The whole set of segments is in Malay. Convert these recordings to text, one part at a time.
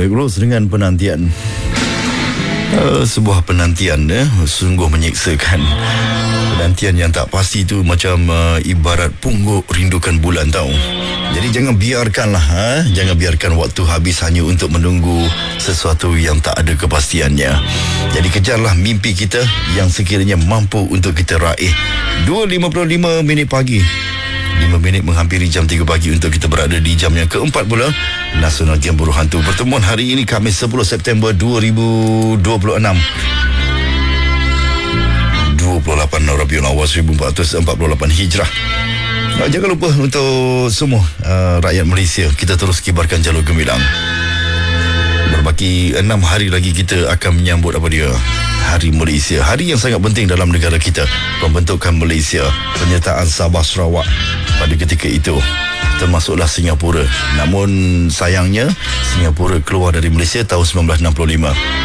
Black Rose dengan penantian. Sebuah penantian sungguh menyeksakan. Penantian yang tak pasti tu macam ibarat pungguk rindukan bulan tau. Jadi jangan biarkan waktu habis hanya untuk menunggu sesuatu yang tak ada kepastiannya. Jadi kejarlah mimpi kita yang sekiranya mampu untuk kita raih. 2.55 minit pagi, 5 minit menghampiri jam 3 pagi untuk kita berada di jam yang keempat pula Nasional Game Buruh Hantu. Pertemuan hari ini Khamis 10 September 2026, 28 Rabiul Awal 1448 Hijrah. Jangan lupa untuk semua rakyat Malaysia, kita terus kibarkan jalur gemilang. Berbaki 6 hari lagi kita akan menyambut Hari Malaysia, hari yang sangat penting dalam negara kita, pembentukan Malaysia, penyertaan Sabah Sarawak pada ketika itu, termasuklah Singapura. Namun sayangnya Singapura keluar dari Malaysia tahun 1965.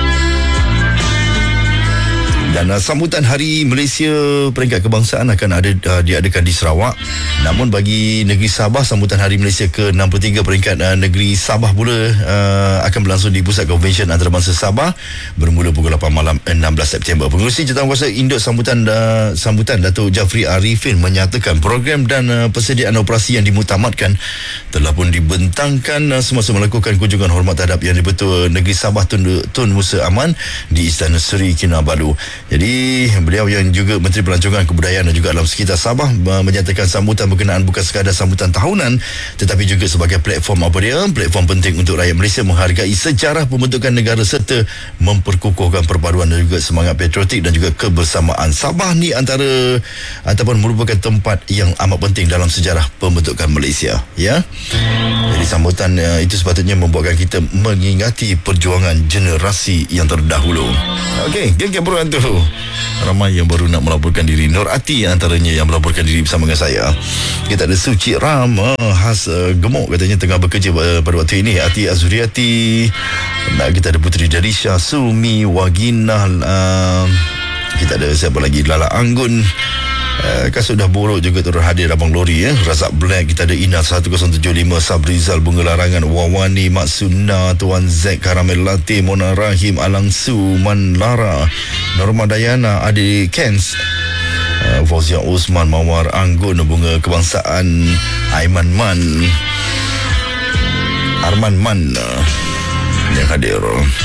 Dan sambutan Hari Malaysia peringkat kebangsaan akan diadakan di Sarawak. Namun bagi negeri Sabah, sambutan Hari Malaysia ke-63 peringkat negeri Sabah pula akan berlangsung di Pusat Konvensyen Antarabangsa Sabah bermula pukul 8 malam 16 September. Pengerusi Jawatankuasa Induk Sambutan Datuk Jafri Arifin menyatakan program dan persediaan operasi yang dimuktamadkan telah pun dibentangkan semasa melakukan kunjungan hormat terhadap Yang di-Pertua Negeri Sabah Tun Musa Aman di Istana Seri Kinabalu. Jadi beliau yang juga Menteri Pelancongan Kebudayaan dan juga Alam Sekitar Sabah menyatakan sambutan berkenaan bukan sekadar sambutan tahunan tetapi juga sebagai platform platform penting untuk rakyat Malaysia menghargai sejarah pembentukan negara serta memperkukuhkan perpaduan dan juga semangat patriotik dan juga kebersamaan. Sabah ni ataupun merupakan tempat yang amat penting dalam sejarah pembentukan Malaysia, ya. Jadi sambutan itu sepatutnya membuatkan kita mengingati perjuangan generasi yang terdahulu. Okey, geng Buruh Hantu. Ramai yang baru nak melaporkan diri. Nur Ati antaranya yang melaporkan diri bersama dengan saya. Kita ada Suci Ram khas gemuk katanya tengah bekerja pada waktu ini. Ati Azuriati. Kita ada Puteri Darisha, Sumi Wagina. Kita ada siapa lagi? Lala Anggun. Kasut dah borok juga turut hadir Abang Lori, Razak Black. Kita ada Ina 1075, Sabrizal Bunga Larangan, Wawani Maksuna, Tuan Zack, Karamel Latte, Mona Rahim, Alang Su, Man Lara, Norma Dayana, Adi Kens, Fauzia Osman, Mawar Anggun, Bunga Kebangsaan, Aiman Man, Arman Man yang hadir.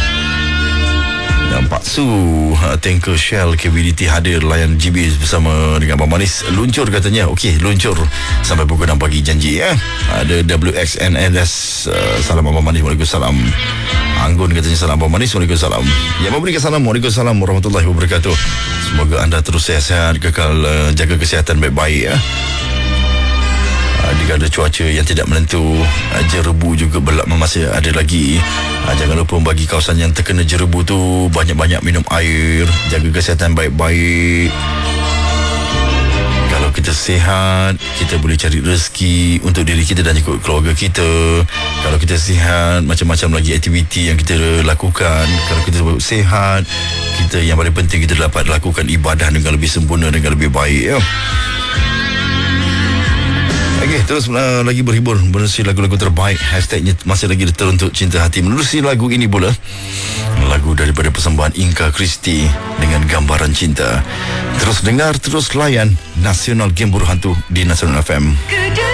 Dan Pak Su, tanker Shell KBDT hadir layan GB bersama dengan Abang Manis. Luncur katanya. Okey, luncur sampai pukul 6 pagi janji, Ada WXNLS, salam Abang Manis, Waalaikumsalam. Anggun katanya salam Abang Manis, Waalaikumsalam. Yang memberikan salam, Waalaikumsalam warahmatullahi wabarakatuh. Semoga anda terus sihat-sihat, kekal jaga kesihatan baik-baik, Jika ada cuaca yang tidak menentu, jerebu juga masih ada lagi. Jangan lupa bagi kawasan yang terkena jerebu tu banyak-banyak minum air, jaga kesihatan baik-baik. Kalau kita sihat, kita boleh cari rezeki untuk diri kita dan juga keluarga kita. Kalau kita sihat, macam-macam lagi aktiviti yang kita lakukan. Kalau kita sihat, kita yang paling penting kita dapat lakukan ibadah dengan lebih sempurna, dengan lebih baik, Okey, terus lagi berhibur menerusi lagu-lagu terbaik. Hashtagnya masih lagi teruntuk cinta hati. Menerusi lagu ini pula, lagu daripada persembahan Inka Kristi dengan Gambaran Cinta. Terus dengar, terus layan Nasional Game Buruh Hantu di Nasional FM.